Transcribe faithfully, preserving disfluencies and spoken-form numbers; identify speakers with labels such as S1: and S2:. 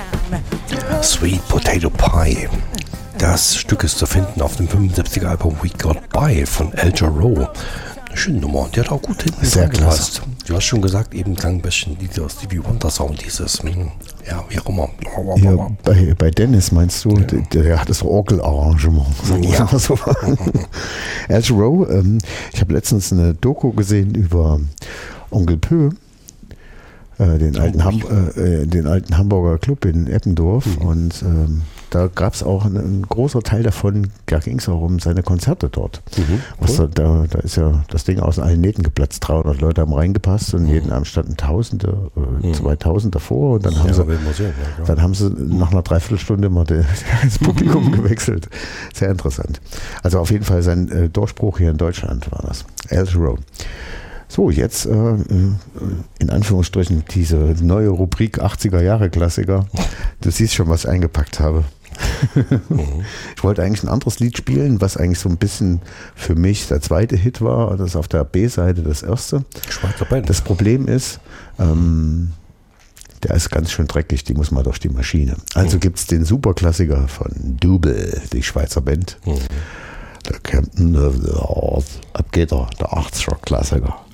S1: Sweet Potato Pie. Das Stück ist zu finden auf dem fünfundsiebziger Album We Got By von Al Jarreau. Eine schöne Nummer, die hat auch gut hinten
S2: sehr klasse.
S1: Du hast schon gesagt, eben klang ein bisschen dieser Stevie Wonder Sound, dieses, ja, wie auch immer.
S2: Ja, bei, bei Dennis meinst du, ja. der, der hat das Orgelarrangement.
S1: Ja.
S2: So. Al Jarreau, ähm, ich habe letztens eine Doku gesehen über Onkel Pö. Äh, den, alten Ham- äh, den alten Hamburger Club in Eppendorf mhm. und ähm, da gab es auch ein, ein großer Teil davon, da ging es auch um seine Konzerte dort. Mhm. Was cool. da, da ist ja das Ding aus allen Nähten geplatzt, dreihundert Leute haben reingepasst und mhm. jeden Abend standen Tausende, äh, mhm. zweitausend davor und dann haben, ja, sie, sehen, ja, dann haben sie nach einer Dreiviertelstunde mal de, das Publikum gewechselt. Sehr interessant. Also auf jeden Fall sein äh, Durchbruch hier in Deutschland war das. Al Jarreau. So, jetzt äh, in Anführungsstrichen diese neue Rubrik achtziger Jahre Klassiker. Du siehst schon, was ich eingepackt habe. Mhm. Ich wollte eigentlich ein anderes Lied spielen, was eigentlich so ein bisschen für mich der zweite Hit war. Das ist auf der B-Seite das erste.
S1: Schweizer Band.
S2: Das Problem ist, ähm, der ist ganz schön dreckig, die muss mal durch die Maschine. Also mhm. gibt es den Superklassiker von Double, die Schweizer Band. Mhm. Der Captain of the Earth. Ab geht er, der achtziger Klassiker.